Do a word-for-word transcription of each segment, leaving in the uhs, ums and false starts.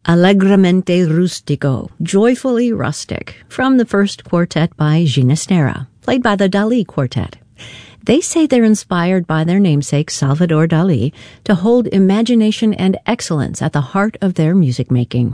Allegramente rustico, joyfully rustic, from the first quartet by Ginastera, played by the Dalí Quartet. They say they're inspired by their namesake Salvador Dalí to hold imagination and excellence at the heart of their music making.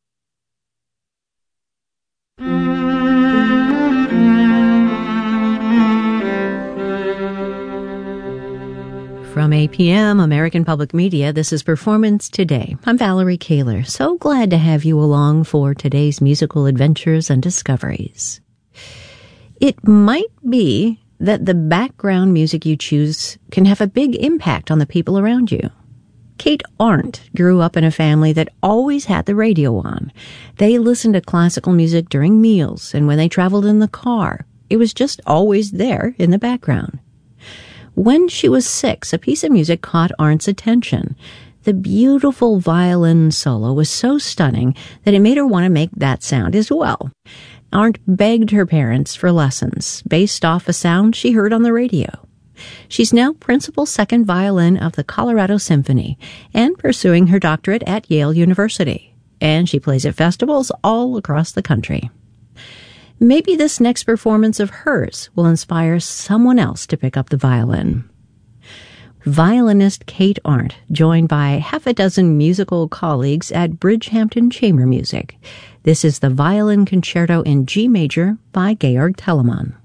From A P M, American Public Media, this is Performance Today. I'm Valerie Kaler. So glad to have you along for today's musical adventures and discoveries. It might be that the background music you choose can have a big impact on the people around you. Kate Arndt grew up in a family that always had the radio on. They listened to classical music during meals and when they traveled in the car. It was just always there in the background. When she was six, a piece of music caught Arndt's attention. The beautiful violin solo was so stunning that it made her want to make that sound as well. Arndt begged her parents for lessons based off a sound she heard on the radio. She's now principal second violin of the Colorado Symphony and pursuing her doctorate at Yale University. And she plays at festivals all across the country. Maybe this next performance of hers will inspire someone else to pick up the violin. Violinist Kate Arndt, joined by half a dozen musical colleagues at Bridgehampton Chamber Music. This is the Violin Concerto in G Major by Georg Telemann.